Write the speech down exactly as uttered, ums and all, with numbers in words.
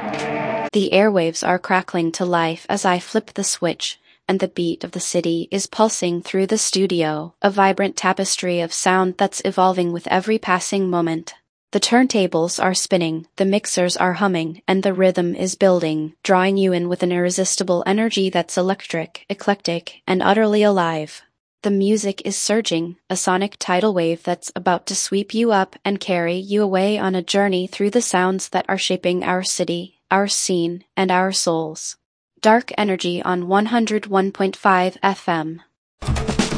The airwaves are crackling to life as I flip the switch, and the beat of the city is pulsing through the studio, a vibrant tapestry of sound that's evolving with every passing moment. The turntables are spinning, the mixers are humming, and the rhythm is building, drawing you in with an irresistible energy that's electric, eclectic, and utterly alive. The music is surging, a sonic tidal wave that's about to sweep you up and carry you away on a journey through the sounds that are shaping our city, our scene, and our souls. Dark Energy on one oh one point five F M.